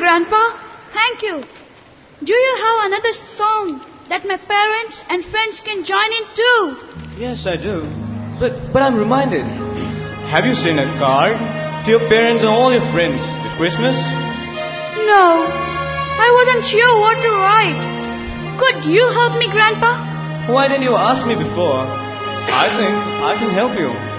Grandpa. Thank you. Do you have another song that my parents and friends can join in too? Yes, I do. But I'm reminded. Have you sent a card to your parents and all your friends this Christmas? No. I wasn't sure what to write. Could you help me, Grandpa? Why didn't you ask me before? I think I can help you.